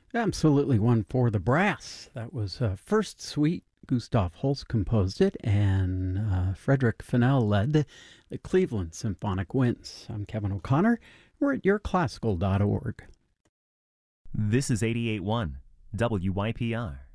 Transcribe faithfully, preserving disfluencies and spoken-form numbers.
Absolutely one for the brass. That was uh, First Suite. Gustav Holst composed it, and uh, Frederick Fennell led the, the Cleveland Symphonic Winds. I'm Kevin O'Connor. We're at your classical dot org. This is eighty-eight point one W Y P R.